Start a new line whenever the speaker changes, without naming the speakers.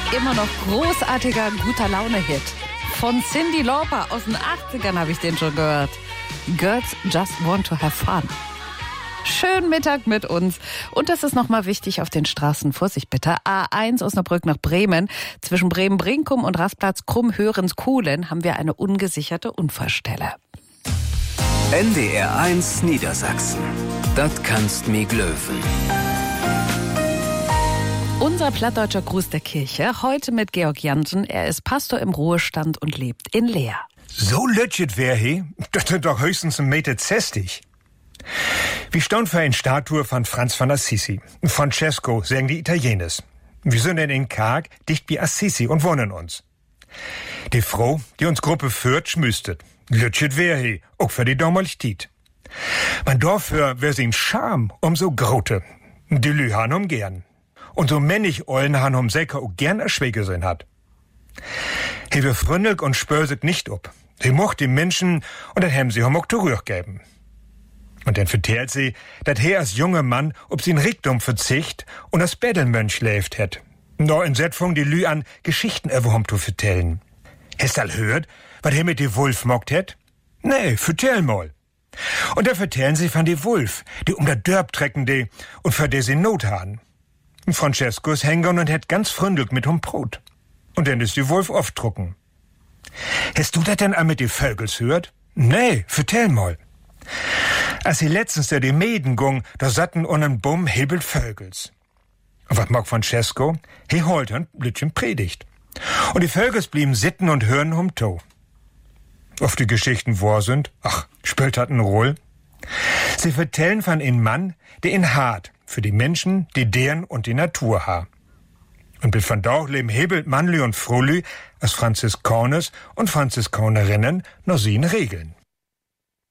Immer noch großartiger, guter Laune-Hit. Von Cyndi Lauper aus den 80ern habe ich den schon gehört. Girls just want to have fun. Schönen Mittag mit uns. Und das ist nochmal wichtig auf den Straßen. Vorsicht bitte. A1 Osnabrück nach Bremen. Zwischen Bremen-Brinkum und Rastplatz Krumm-Hörens-Kuhlen haben wir eine ungesicherte Unfallstelle.
NDR 1 Niedersachsen. Das kannst mi glöwen.
Unser plattdeutscher Gruß der Kirche. Heute mit Georg Jansen. Er ist Pastor im Ruhestand und lebt in Leer.
So lütschet wär he? Das sind doch höchstens 1,60 Meter. Wir stehen für eine Statue von Franz von Assisi. Francesco, sagen die Italieners. Wir sind in Karg, dicht bei Assisi und wohnen uns. Die Frau, die uns Gruppe führt, schmüstet. Lütschet wär he, auch für die damalige Tiet. Man dafür wär sie ein Charme umso grote. Die Lü han gern. Und so männig Eulen han säker auch gern a Schwägersinn hat. He wir fründelt und spöset nicht ob. He mocht die Menschen und dann hem sie auch geben. Und dann vertellt sie, dat he als junger Mann ob sie in Rickdom verzicht und als Bettelmönch lebt het. No in Sätfung die Lü an Geschichten zu vertellen. Hast all hört, wat he mit die Wulf mockt het? Nee, vertell mal. Und da vertellen sie von die Wulf, die der Dörp trecken die und für die sie Not han. Francesco ist hängen und het ganz fründelt mit Brot. Und dann ist die Wulf oft drucken. Hast du dat denn all mit die Vögels hört? Nee, vertell mal. Als sie letztens die Mäden gung, da satten unen Bumm hebelt Vögels. Und wat mag Francesco? He holt ein Blütchen Predigt. Und die Vögels blieben sitten und hören to. Auf die Geschichten wo sind, spielt hat ein Roll. Sie vertellen von einem Mann, der in hart für die Menschen, die deren und die Natur ha. Und bis von da leben hebelt Mannlü und Frolü als Franziskaners und Franziskanerinnen noch sie in Regeln.